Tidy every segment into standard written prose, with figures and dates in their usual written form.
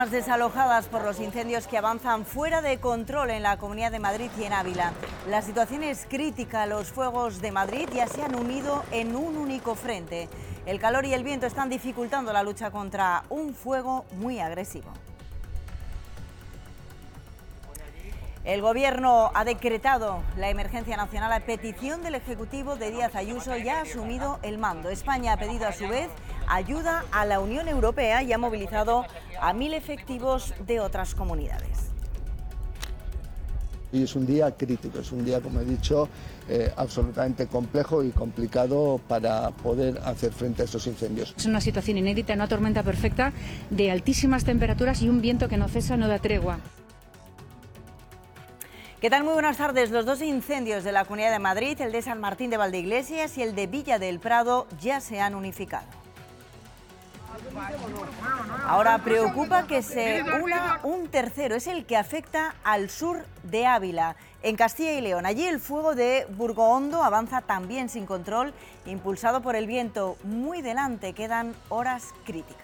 Desalojadas por los incendios que avanzan fuera de control en la Comunidad de Madrid y en Ávila. La situación es crítica. Los fuegos de Madrid ya se han unido en un único frente. El calor y el viento están dificultando la lucha contra un fuego muy agresivo. El Gobierno ha decretado la emergencia nacional a petición del Ejecutivo de Díaz Ayuso y ha asumido el mando. España ha pedido a su vez ayuda a la Unión Europea y ha movilizado a 1000 efectivos de otras comunidades. Y es un día crítico, es un día, como he dicho, absolutamente complejo y complicado para poder hacer frente a estos incendios. Es una situación inédita, una tormenta perfecta de altísimas temperaturas y un viento que no cesa, no da tregua. ¿Qué tal? Muy buenas tardes. Los dos incendios de la Comunidad de Madrid, el de San Martín de Valdeiglesias y el de Villa del Prado, ya se han unificado. Ahora preocupa que se una un tercero, es el que afecta al sur de Ávila, en Castilla y León. Allí el fuego de Burgohondo avanza también sin control, impulsado por el viento muy delante. Quedan horas críticas.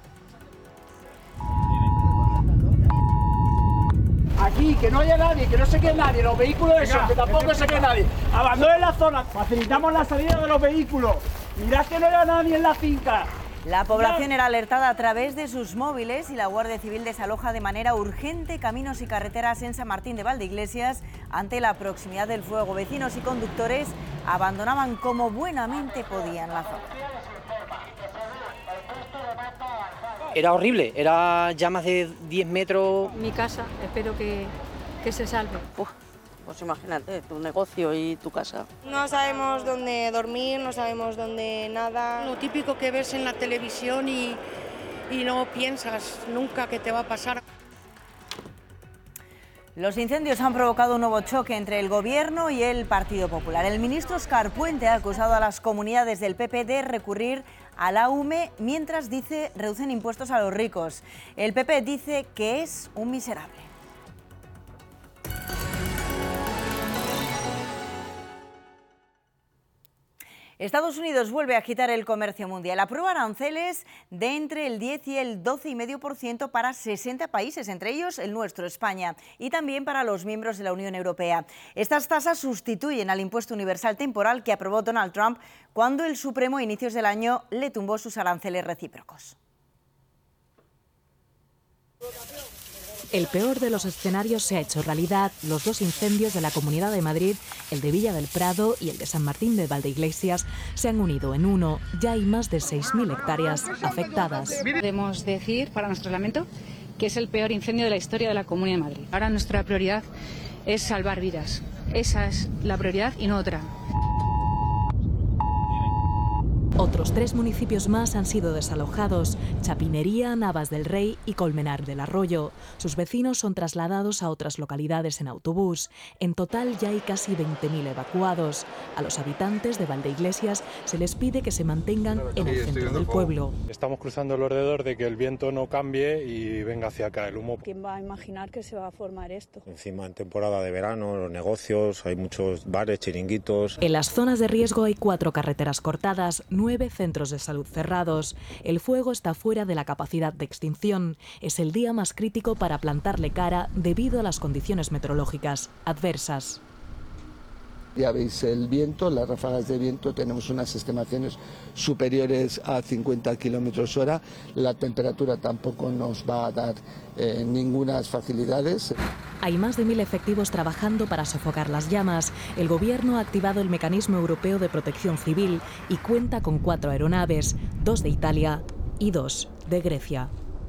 Aquí, que no haya nadie, que no se quede nadie, los vehículos esos, que tampoco se quede nadie. Abandonen la zona, facilitamos la salida de los vehículos. Mirad que no haya nadie en la finca. La población era alertada a través de sus móviles y la Guardia Civil desaloja de manera urgente caminos y carreteras en San Martín de Valdeiglesias ante la proximidad del fuego. Vecinos y conductores abandonaban como buenamente podían la zona. Era horrible, era llamas de 10 metros. Mi casa, espero que se salve. Pues imagínate, tu negocio y tu casa. No sabemos dónde dormir, no sabemos dónde nada. Lo típico que ves en la televisión y no piensas nunca que te va a pasar. Los incendios han provocado un nuevo choque entre el Gobierno y el Partido Popular. El ministro Óscar Puente ha acusado a las comunidades del PP de recurrir a la UME mientras, dice, reducen impuestos a los ricos. El PP dice que es un miserable. Estados Unidos vuelve a agitar el comercio mundial. Aprueba aranceles de entre el 10 y el 12,5% para 60 países, entre ellos el nuestro, España, y también para los miembros de la Unión Europea. Estas tasas sustituyen al impuesto universal temporal que aprobó Donald Trump cuando el Supremo a inicios del año le tumbó sus aranceles recíprocos. El peor de los escenarios se ha hecho realidad. Los dos incendios de la Comunidad de Madrid, el de Villa del Prado y el de San Martín de Valdeiglesias, se han unido en uno. Ya hay más de 6.000 hectáreas afectadas. Podemos decir, para nuestro lamento, que es el peor incendio de la historia de la Comunidad de Madrid. Ahora nuestra prioridad es salvar vidas. Esa es la prioridad y no otra. Otros 3 municipios más han sido desalojados: Chapinería, Navas del Rey y Colmenar del Arroyo. Sus vecinos son trasladados a otras localidades en autobús. En total ya hay casi 20.000 evacuados. A los habitantes de Valdeiglesias se les pide que se mantengan en el centro del pueblo. Estamos cruzando alrededor de que el viento no cambie y venga hacia acá el humo. ¿Quién va a imaginar que se va a formar esto? Encima en temporada de verano, los negocios, hay muchos bares, chiringuitos. En las zonas de riesgo hay 4 carreteras cortadas, 9 centros de salud cerrados. El fuego está fuera de la capacidad de extinción. Es el día más crítico para plantarle cara debido a las condiciones meteorológicas adversas. Ya veis el viento, las ráfagas de viento, tenemos unas estimaciones superiores a 50 kilómetros hora. La temperatura tampoco nos va a dar ningunas facilidades. Hay más de 1000 efectivos trabajando para sofocar las llamas. El Gobierno ha activado el Mecanismo Europeo de Protección Civil y cuenta con 4 aeronaves, 2 de Italia y 2 de Grecia.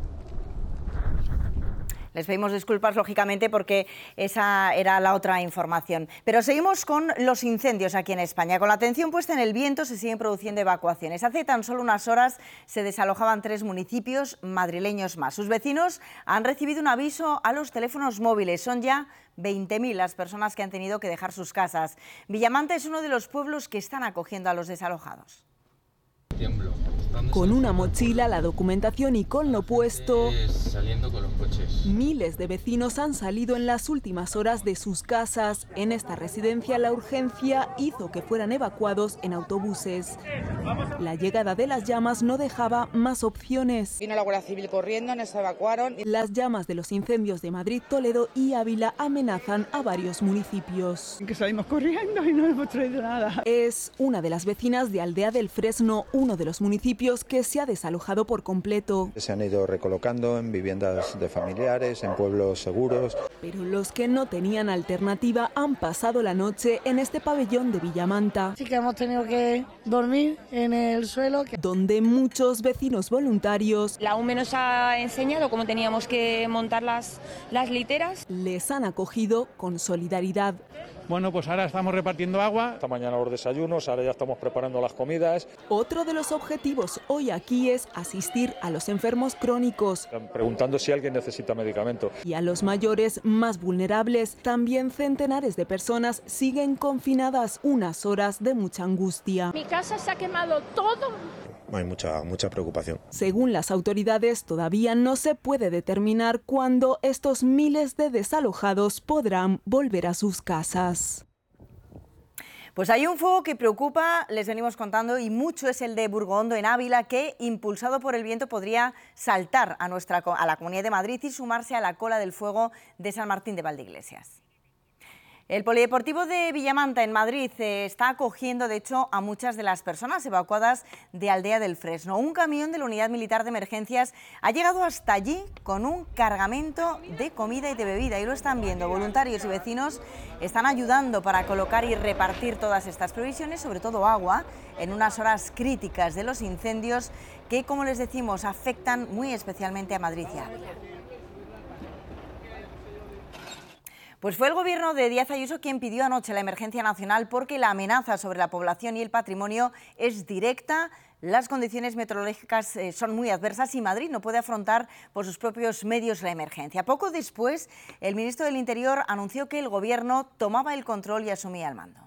Les pedimos disculpas, lógicamente, porque esa era la otra información. Pero seguimos con los incendios aquí en España. Con la atención puesta en el viento se siguen produciendo evacuaciones. Hace tan solo unas horas se desalojaban 3 municipios madrileños más. Sus vecinos han recibido un aviso a los teléfonos móviles. Son ya 20.000 las personas que han tenido que dejar sus casas. Villamanta es uno de los pueblos que están acogiendo a los desalojados. Tiemblo. Con una mochila, la documentación y con lo puesto, saliendo con los coches. Miles de vecinos han salido en las últimas horas de sus casas. En esta residencia, la urgencia hizo que fueran evacuados en autobuses. La llegada de las llamas no dejaba más opciones. Vino la Guardia Civil corriendo, nos evacuaron. Las llamas de los incendios de Madrid, Toledo y Ávila amenazan a varios municipios. Que salimos corriendo y no hemos traído nada. Es una de las vecinas de Aldea del Fresno, uno de los municipios que se ha desalojado por completo. Se han ido recolocando en viviendas de familiares, en pueblos seguros. Pero los que no tenían alternativa han pasado la noche en este pabellón de Villamanta. Sí que hemos tenido que dormir en el suelo. Donde muchos vecinos voluntarios... La UME nos ha enseñado cómo teníamos que montar las literas. Les han acogido con solidaridad. Bueno, pues ahora estamos repartiendo agua. Esta mañana los desayunos, ahora ya estamos preparando las comidas. Otro de los objetivos hoy aquí es asistir a los enfermos crónicos. Preguntando si alguien necesita medicamento. Y a los mayores más vulnerables. También centenares de personas siguen confinadas, unas horas de mucha angustia. Mi casa se ha quemado todo. Hay mucha preocupación. Según las autoridades, todavía no se puede determinar cuándo estos miles de desalojados podrán volver a sus casas. Pues hay un fuego que preocupa, les venimos contando, y mucho es el de Burgondo, en Ávila, que, impulsado por el viento, podría saltar a la Comunidad de Madrid y sumarse a la cola del fuego de San Martín de Valdeiglesias. El Polideportivo de Villamanta, en Madrid, está acogiendo, de hecho, a muchas de las personas evacuadas de Aldea del Fresno. Un camión de la Unidad Militar de Emergencias ha llegado hasta allí con un cargamento de comida y de bebida. Y lo están viendo. Voluntarios y vecinos están ayudando para colocar y repartir todas estas provisiones, sobre todo agua, en unas horas críticas de los incendios que, como les decimos, afectan muy especialmente a Madrid y a Ávila. Pues fue el gobierno de Díaz Ayuso quien pidió anoche la emergencia nacional porque la amenaza sobre la población y el patrimonio es directa, las condiciones meteorológicas son muy adversas y Madrid no puede afrontar por sus propios medios la emergencia. Poco después, el ministro del Interior anunció que el gobierno tomaba el control y asumía el mando.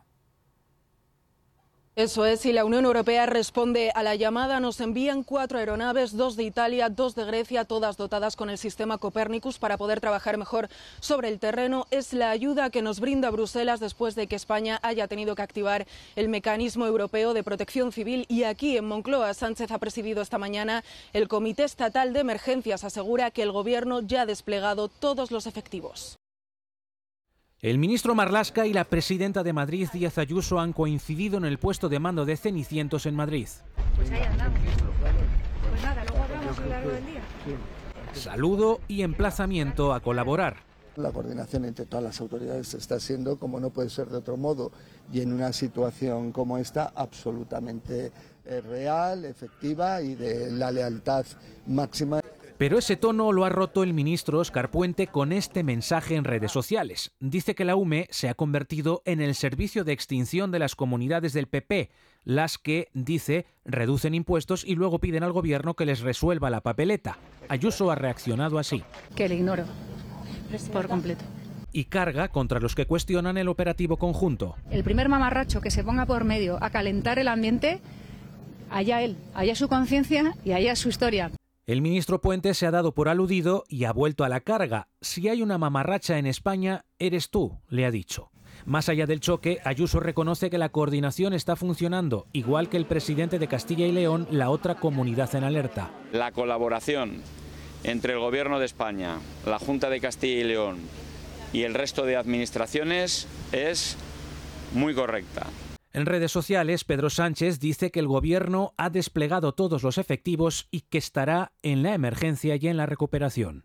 Eso es, y la Unión Europea responde a la llamada. Nos envían 4 aeronaves, 2 de Italia, 2 de Grecia, todas dotadas con el sistema Copernicus para poder trabajar mejor sobre el terreno. Es la ayuda que nos brinda Bruselas después de que España haya tenido que activar el mecanismo europeo de protección civil. Y aquí en Moncloa, Sánchez ha presidido esta mañana el Comité Estatal de Emergencias. Asegura que el Gobierno ya ha desplegado todos los efectivos. El ministro Marlaska y la presidenta de Madrid, Díaz Ayuso, han coincidido en el puesto de mando de Cenicientos en Madrid. Pues ahí andamos. Pues nada, luego hablamos a lo largo del día. Saludo y emplazamiento a colaborar. La coordinación entre todas las autoridades está siendo, como no puede ser de otro modo, y en una situación como esta, absolutamente real, efectiva y de la lealtad máxima. Pero ese tono lo ha roto el ministro Óscar Puente con este mensaje en redes sociales. Dice que la UME se ha convertido en el servicio de extinción de las comunidades del PP, las que, dice, reducen impuestos y luego piden al gobierno que les resuelva la papeleta. Ayuso ha reaccionado así. Que le ignoro por completo. Y carga contra los que cuestionan el operativo conjunto. El primer mamarracho que se ponga por medio a calentar el ambiente, allá él, allá su conciencia y allá su historia. El ministro Puente se ha dado por aludido y ha vuelto a la carga. Si hay una mamarracha en España, eres tú, le ha dicho. Más allá del choque, Ayuso reconoce que la coordinación está funcionando, igual que el presidente de Castilla y León, la otra comunidad en alerta. La colaboración entre el Gobierno de España, la Junta de Castilla y León y el resto de administraciones es muy correcta. En redes sociales, Pedro Sánchez dice que el gobierno ha desplegado todos los efectivos y que estará en la emergencia y en la recuperación.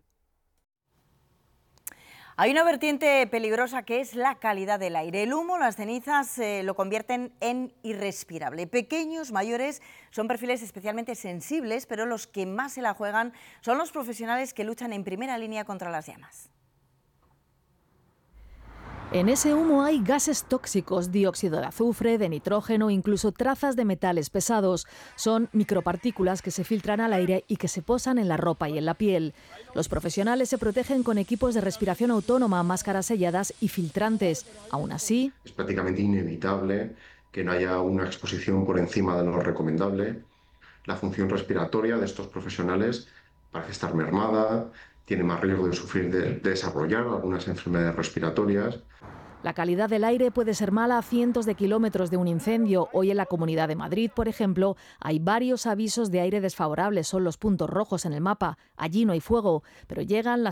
Hay una vertiente peligrosa que es la calidad del aire. El humo, las cenizas lo convierten en irrespirable. Pequeños, mayores, son perfiles especialmente sensibles, pero los que más se la juegan son los profesionales que luchan en primera línea contra las llamas. En ese humo hay gases tóxicos, dióxido de azufre, de nitrógeno, incluso trazas de metales pesados. Son micropartículas que se filtran al aire y que se posan en la ropa y en la piel. Los profesionales se protegen con equipos de respiración autónoma, máscaras selladas y filtrantes. Aún así, es prácticamente inevitable que no haya una exposición por encima de lo recomendable. la función respiratoria de estos profesionales parece estar mermada, tiene más riesgo de sufrir, de desarrollar algunas enfermedades respiratorias. La calidad del aire puede ser mala a cientos de kilómetros de un incendio. Hoy en la Comunidad de Madrid, por ejemplo, hay varios avisos de aire desfavorables. Son los puntos rojos en el mapa. Allí no hay fuego, pero llegan las